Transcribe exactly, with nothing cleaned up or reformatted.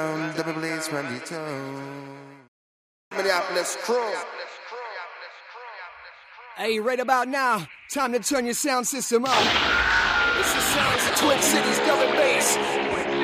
Double blaze from the toe. Minneapolis crew. Hey, right about now, time to turn your sound system up. It's the sounds of Twin Cities double bass.